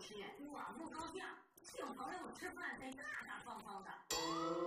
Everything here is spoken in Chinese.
吃，我不高兴，请朋友们吃饭得大大方方的。